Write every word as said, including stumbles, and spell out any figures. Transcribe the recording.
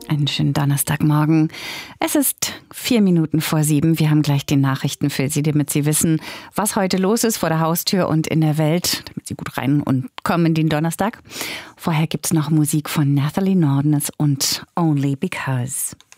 Einen schönen Donnerstagmorgen. Es ist vier Minuten vor sieben. Wir haben gleich die Nachrichten für Sie, damit Sie wissen, was heute los ist vor der Haustür und in der Welt, damit Sie gut rein und kommen in den Donnerstag. Vorher gibt's noch Musik von Nathalie Nordness und Only Because.